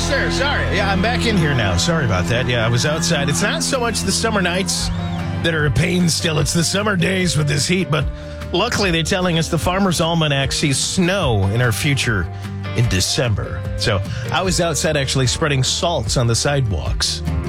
sir. Sorry. Yeah, I'm back in here now. Sorry about that. Yeah, I was outside. It's not so much the summer nights that are a pain still. It's the summer days with this heat. But luckily, they're telling us the Farmer's Almanac sees snow in our future in December. So I was outside actually spreading salts on the sidewalks.